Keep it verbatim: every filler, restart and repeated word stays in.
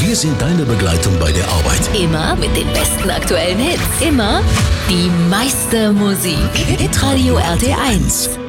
Wir sind deine Begleitung bei der Arbeit. Immer mit den besten aktuellen Hits. Immer die meiste Musik. Hitradio R T eins.